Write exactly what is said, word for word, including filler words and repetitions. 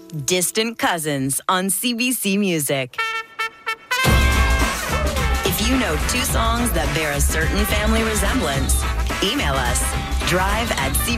Distant Cousins on C B C Music. If you know two songs that bear a certain family resemblance, email us, drive at c